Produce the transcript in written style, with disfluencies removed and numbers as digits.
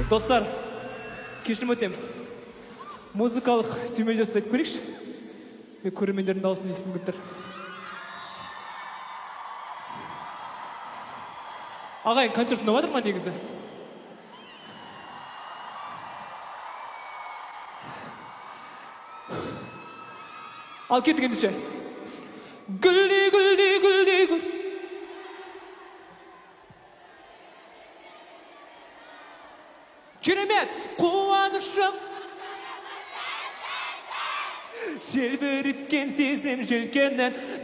Достар, кешірім өтем. Музыкалық сүймел жасайтып көрейікші. Мен көрермендердің дауысын естігім келіп тұр. Ағайын, концерт ұнап жатыр ма негізі? Ал кеттік ендеше. Гүлді, гүлді, гүлді, гүл. Керемет, қуанышым. Желбіріткен сезім желкеннен